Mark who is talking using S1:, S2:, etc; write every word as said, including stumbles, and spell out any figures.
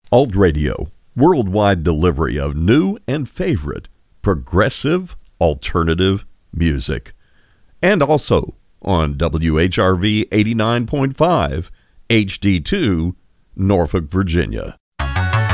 S1: Alt Radio, worldwide delivery of new and favorite progressive alternative music. And also on W H R V eighty-nine point five, H D two, Norfolk, Virginia.